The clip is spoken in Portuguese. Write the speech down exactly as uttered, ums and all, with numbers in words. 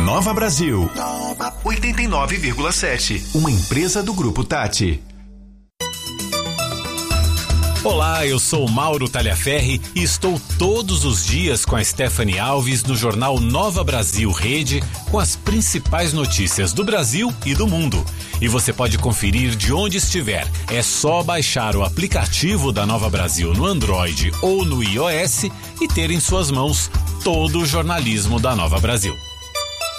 Nova Brasil. oitenta e nove vírgula sete. Uma empresa do Grupo Tati. Olá, eu sou Mauro Talhaferri e estou todos os dias com a Stephanie Alves no jornal Nova Brasil Rede com as principais notícias do Brasil e do mundo. E você pode conferir de onde estiver. É só baixar o aplicativo da Nova Brasil no Android ou no iOS e ter em suas mãos todo o jornalismo da Nova Brasil.